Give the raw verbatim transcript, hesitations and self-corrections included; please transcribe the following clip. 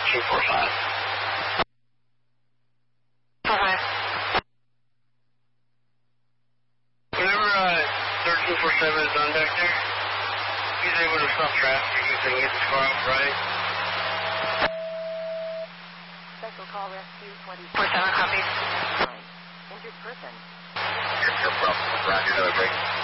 two four five. four five. Whenever uh, thirteen forty-seven is done back there, he's able to stop traffic. He can get his car off right. Special call rescue twenty-four. four seven, copy. Injured person. Here's your problem. Roger, another break.